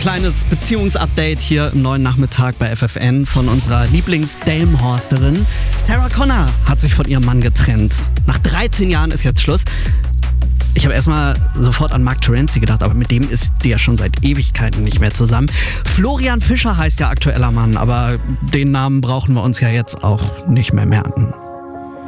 kleines Beziehungsupdate hier im neuen Nachmittag bei FFN von unserer Lieblings-Delmenhorsterin. Sarah Connor hat sich von ihrem Mann getrennt. Nach 13 Jahren ist jetzt Schluss. Ich habe erstmal sofort an Mark Terenzi gedacht, aber mit dem ist die ja schon seit Ewigkeiten nicht mehr zusammen. Florian Fischer heißt ja aktueller Mann, aber den Namen brauchen wir uns ja jetzt auch nicht mehr merken.